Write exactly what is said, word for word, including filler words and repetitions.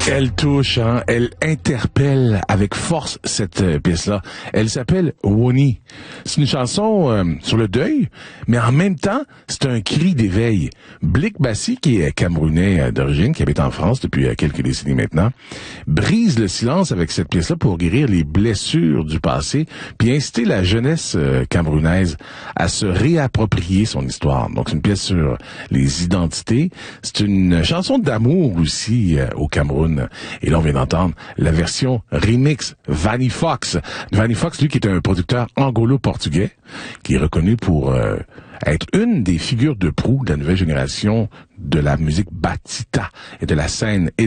Elle touche, hein, elle interpelle avec force cette euh, pièce-là. Elle s'appelle Woni. C'est une chanson euh, sur le deuil, mais en même temps, c'est un cri d'éveil. Blick Bassi, qui est camerounais euh, d'origine, qui habite en France depuis euh, quelques décennies maintenant, brise le silence avec cette pièce-là pour guérir les blessures du passé, puis inciter la jeunesse euh, camerounaise à se réapproprier son histoire. Donc, c'est une pièce sur les identités. C'est une chanson d'amour aussi euh, au Cameroun. Et là, on vient d'entendre la version remix Vanny Fox. Vanny Fox, lui, qui est un producteur angolo-portugais, qui est reconnu pour euh, être une des figures de proue de la nouvelle génération de la musique batita et de la scène